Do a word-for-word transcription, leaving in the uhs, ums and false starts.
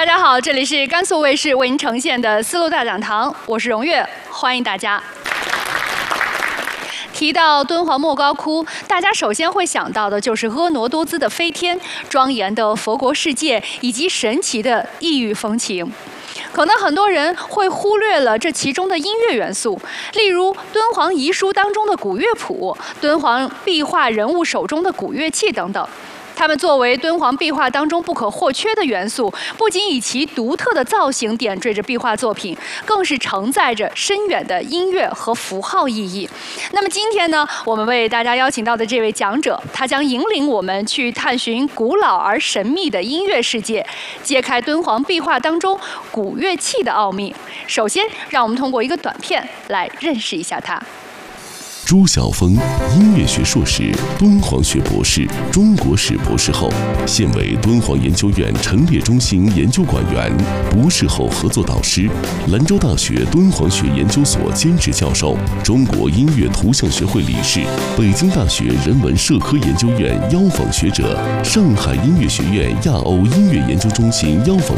大家好，这里是甘肃卫视为您呈现的丝路大讲堂，我是荣月，欢迎大家。提到敦煌莫高窟，大家首先会想到的就是婀娜多姿的飞天、庄严的佛国世界以及神奇的异域风情。可能很多人会忽略了这其中的音乐元素，例如敦煌遗书当中的古乐谱、敦煌壁画人物手中的古乐器等等。它们作为敦煌壁画当中不可或缺的元素，不仅以其独特的造型点缀着壁画作品，更是承载着深远的音乐和符号意义。那么今天呢，我们为大家邀请到的这位讲者，他将引领我们去探寻古老而神秘的音乐世界，揭开敦煌壁画当中古乐器的奥秘。首先，让我们通过一个短片来认识一下它。 朱晓峰，音乐学硕士、敦煌学博士、中国史博士后，现为敦煌研究院陈列中心研究馆员、博士后合作导师，兰州大学敦煌学研究所兼职教授，中国音乐图像学会理事，北京大学人文社科研究院邀访学者，上海音乐学院亚欧音乐研究中心邀访